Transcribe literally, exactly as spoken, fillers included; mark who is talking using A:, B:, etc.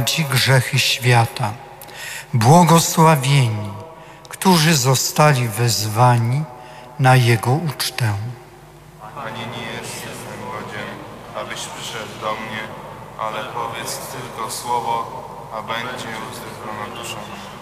A: zapłaci grzechy świata. Błogosławieni, którzy zostali wezwani na Jego ucztę.
B: Panie, nie jestem godzien, abyś przyszedł do mnie, ale powiedz tylko słowo, a będzie uzdrowiona dusza moja.